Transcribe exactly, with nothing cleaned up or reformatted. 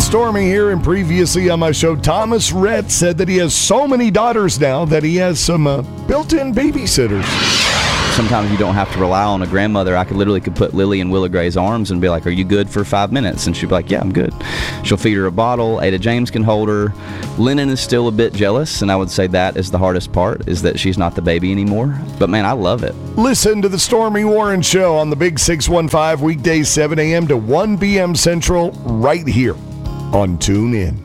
Stormy here, and previously on my show, Thomas Rhett said that he has so many daughters now that he has some uh, built-in babysitters. Sometimes you don't have to rely on a grandmother. I could literally could put Lily in Willa Gray's arms and be like, are you good for five minutes? And she'd be like, yeah, I'm good. She'll feed her a bottle. Ada James can hold her. Lennon is still a bit jealous, and I would say that is the hardest part, is that she's not the baby anymore. But, man, I love it. Listen to the Stormy Warren Show on the Big six one five, weekdays seven a.m. to one p.m. Central, right here on TuneIn.